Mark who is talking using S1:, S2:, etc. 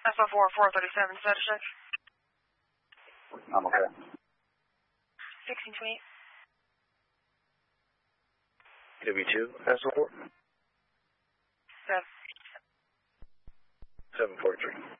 S1: SO4 437 status check.
S2: I'm okay.
S1: 1628.
S3: W2, SO4?
S1: 7.
S3: 743.